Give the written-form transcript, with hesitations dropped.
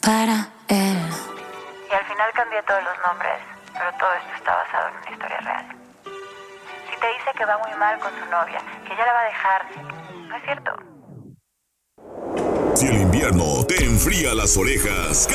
para él. Y al final cambié todos los nombres, pero todo esto está basado en una historia real. Si te dice que va muy mal con su novia, que ya la va a dejar, no es cierto. Si el invierno te enfría las orejas,